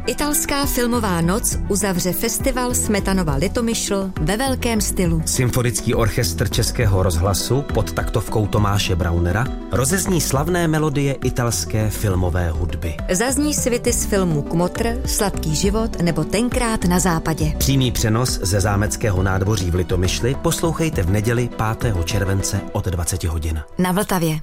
Italská filmová noc uzavře festival Smetanova Litomyšl ve velkém stylu. Symfonický orchestr Českého rozhlasu pod taktovkou Tomáše Braunera rozezní slavné melodie italské filmové hudby. Zazní svity z filmů Kmotr, Sladký život nebo Tenkrát na západě. Přímý přenos ze zámeckého nádvoří v Litomyšli poslouchejte v neděli 5. července od 20 hodin. Na Vltavě.